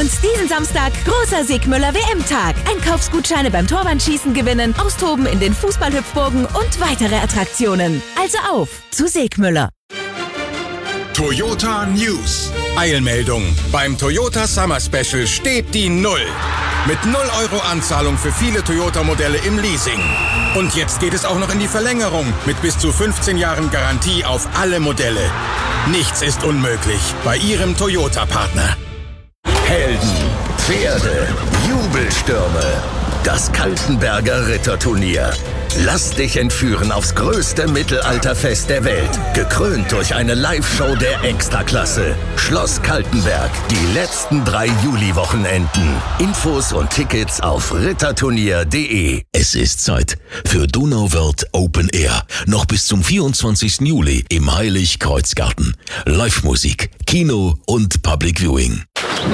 Und diesen Samstag großer Segmüller WM-Tag. Einkaufsgutscheine beim Torwandschießen gewinnen, austoben in den Fußballhüpfburgen und weitere Attraktionen. Also auf zu Segmüller. Toyota News. Eilmeldung. Beim Toyota Summer Special steht die Null. Mit 0 € Anzahlung für viele Toyota-Modelle im Leasing. Und jetzt geht es auch noch in die Verlängerung mit bis zu 15 Jahren Garantie auf alle Modelle. Nichts ist unmöglich bei Ihrem Toyota-Partner. Helden, Pferde, Jubelstürme. Das Kaltenberger Ritterturnier. Lass dich entführen aufs größte Mittelalterfest der Welt. Gekrönt durch eine Live-Show der Extraklasse. Schloss Kaltenberg. Die letzten 3 Juli-Wochenenden. Infos und Tickets auf ritterturnier.de. Es ist Zeit für Donauwörth Open Air. Noch bis zum 24. Juli im Heilig-Kreuz-Garten. Live-Musik, Kino und Public Viewing.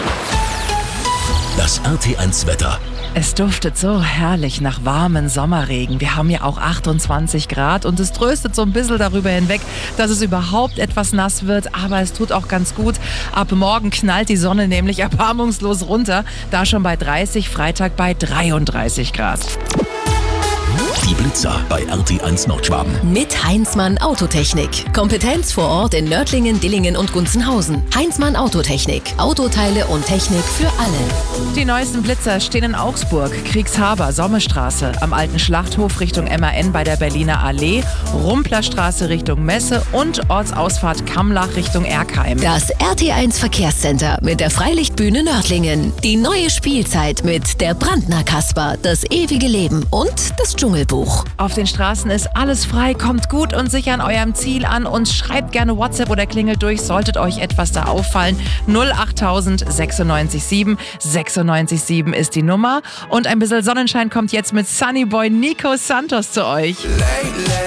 Das RT1-Wetter. Es duftet so herrlich nach warmen Sommerregen. Wir haben ja auch 28 Grad und es tröstet so ein bisschen darüber hinweg, dass es überhaupt etwas nass wird. Aber es tut auch ganz gut. Ab morgen knallt die Sonne nämlich erbarmungslos runter. Da schon bei 30, Freitag bei 33 Grad. Die Blitzer bei RT1 Nordschwaben. Mit Heinzmann Autotechnik. Kompetenz vor Ort in Nördlingen, Dillingen und Gunzenhausen. Heinzmann Autotechnik. Autoteile und Technik für alle. Die neuesten Blitzer stehen in Augsburg, Kriegshaber, Sommerstraße, am alten Schlachthof Richtung MAN bei der Berliner Allee, Rumplerstraße Richtung Messe und Ortsausfahrt Kammlach Richtung Erkheim. Das RT1 Verkehrscenter mit der Freilichtbühne Nördlingen. Die neue Spielzeit mit der Brandner Kasper, das ewige Leben und das Dschungelbuch. Auf den Straßen ist alles frei, kommt gut und sicher an eurem Ziel an und schreibt gerne WhatsApp oder klingelt durch, solltet euch etwas da auffallen. 08000 96 7 96 7 ist die Nummer. Und ein bisschen Sonnenschein kommt jetzt mit Sunnyboy Nico Santos zu euch.